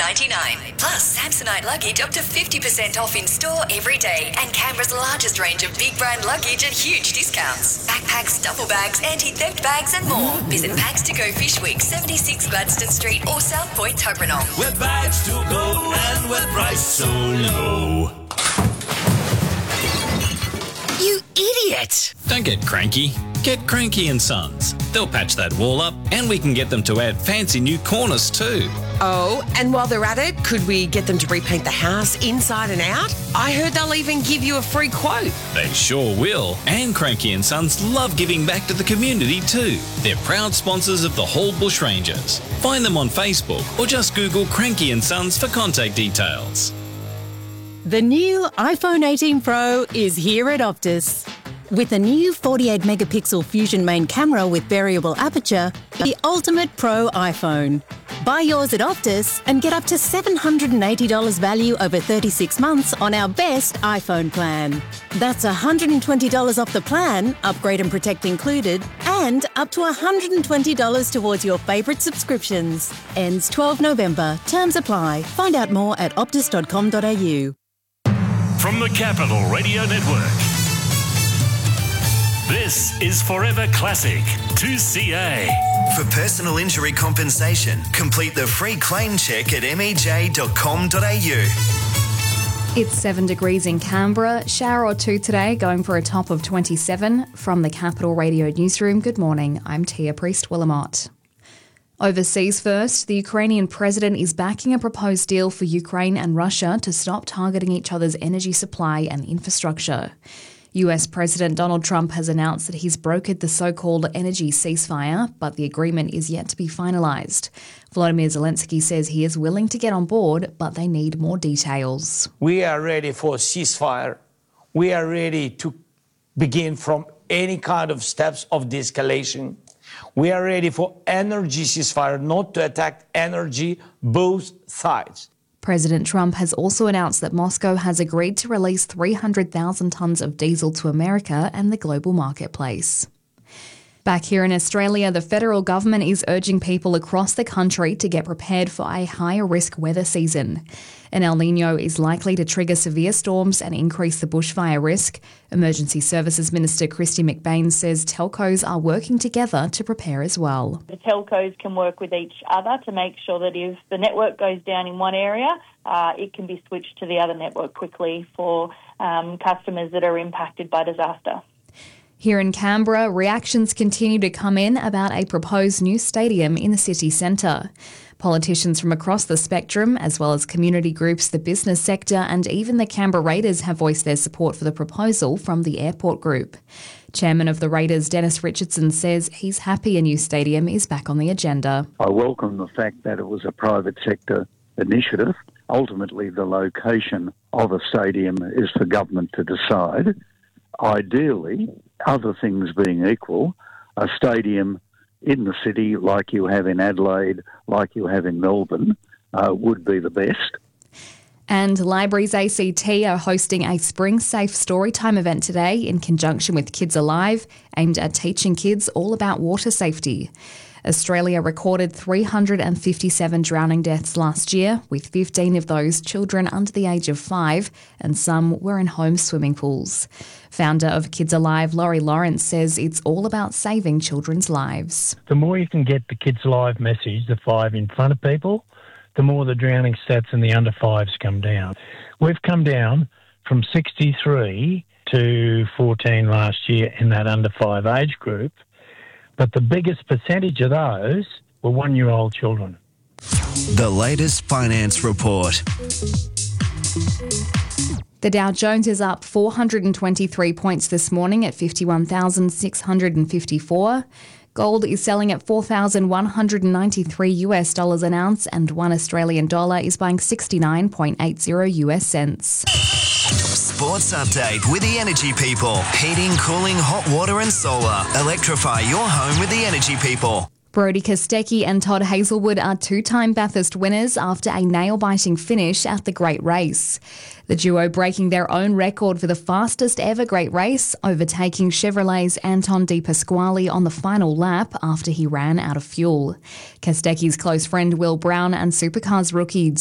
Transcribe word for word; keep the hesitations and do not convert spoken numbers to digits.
ninety-nine. Plus, Samsonite luggage up to fifty percent off in store every day, and Canberra's largest range of big brand luggage at huge discounts. Backpacks, duffel bags, anti-theft bags and more. Visit Bags to Go Fish Week, seventy-six Gladstone Street or South Point, Tuggeranong. Where bags to go and where price so low. You idiot! Don't get cranky. Get Cranky and Sons. They'll patch that wall up, and we can get them to add fancy new corners too. Oh, and while they're at it, could we get them to repaint the house inside and out? I heard they'll even give you a free quote. They sure will. And Cranky and Sons love giving back to the community too. They're proud sponsors of the Hall Bushrangers. Find them on Facebook or just Google Cranky and Sons for contact details. The new iPhone eighteen Pro is here at Optus. With a new forty-eight megapixel Fusion main camera with variable aperture, the ultimate pro iPhone. Buy yours at Optus and get up to seven hundred eighty dollars value over thirty-six months on our best iPhone plan. That's one hundred twenty dollars off the plan, upgrade and protect included, and up to one hundred twenty dollars towards your favourite subscriptions. Ends twelfth of November. Terms apply. Find out more at optus dot com dot a u. From the Capital Radio Network, this is Forever Classic two C A. For personal injury compensation, complete the free claim check at m e j dot com dot a u. It's seven degrees in Canberra, shower or two today, going for a top of twenty-seven. From the Capital Radio Newsroom, good morning, I'm Tia Priest-Willamott. Overseas first, the Ukrainian president is backing a proposed deal for Ukraine and Russia to stop targeting each other's energy supply and infrastructure. U S President Donald Trump has announced that he's brokered the so-called energy ceasefire, but the agreement is yet to be finalised. Volodymyr Zelensky says he is willing to get on board, but they need more details. We are ready for a ceasefire. We are ready to begin from any kind of steps of de-escalation. We are ready for energy ceasefire, not to attack energy, both sides. President Trump has also announced that Moscow has agreed to release three hundred thousand tonnes of diesel to America and the global marketplace. Back here in Australia, the federal government is urging people across the country to get prepared for a higher risk weather season. An El Niño is likely to trigger severe storms and increase the bushfire risk. Emergency Services Minister Kristy McBain says telcos are working together to prepare as well. The telcos can work with each other to make sure that if the network goes down in one area, uh, it can be switched to the other network quickly for um, customers that are impacted by disaster. Here in Canberra, reactions continue to come in about a proposed new stadium in the city centre. Politicians from across the spectrum, as well as community groups, the business sector and even the Canberra Raiders have voiced their support for the proposal from the Airport Group. Chairman of the Raiders, Dennis Richardson, says he's happy a new stadium is back on the agenda. I welcome the fact that it was a private sector initiative. Ultimately, the location of a stadium is for government to decide. Ideally, other things being equal, a stadium in the city like you have in Adelaide, like you have in Melbourne, uh, would be the best. And Libraries A C T are hosting a Spring Safe Storytime event today in conjunction with Kids Alive, aimed at teaching kids all about water safety. Australia recorded three hundred fifty-seven drowning deaths last year, with fifteen of those children under the age of five, and some were in home swimming pools. Founder of Kids Alive, Laurie Lawrence, says it's all about saving children's lives. The more you can get the Kids Alive message, the five in front of people, the more the drowning stats in the under fives come down. We've come down from sixty-three to fourteen last year in that under five age group. But the biggest percentage of those were one-year-old children. The latest finance report. The Dow Jones is up four hundred twenty-three points this morning at fifty-one thousand six hundred fifty-four. Gold is selling at four thousand one hundred ninety-three US dollars an ounce, and one Australian dollar is buying sixty-nine point eight zero US cents. Sports update with the Energy People. Heating, cooling, hot water and solar. Electrify your home with the Energy People. Brodie Kostecki and Todd Hazelwood are two-time Bathurst winners after a nail-biting finish at the Great Race. The duo breaking their own record for the fastest ever Great Race, overtaking Chevrolet's Anton De Pasquale on the final lap after he ran out of fuel. Kostecki's close friend Will Brown and Supercars rookie